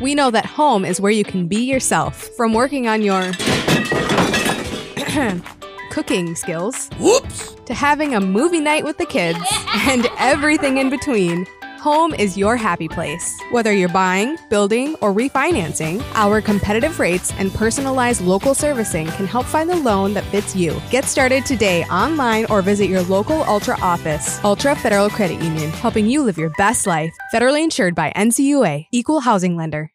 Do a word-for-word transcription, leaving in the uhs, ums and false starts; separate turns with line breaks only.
We know that home is where you can be yourself, from working on your cooking skills,
Whoops!
to having a movie night with the kids, and everything in between. Home is your happy place. Whether you're buying, building, or refinancing, our competitive rates and personalized local servicing can help find the loan that fits you. Get started today online or visit your local Ultra office. Ultra Federal Credit Union, helping you live your best life. Federally insured by N C U A, Equal Housing Lender.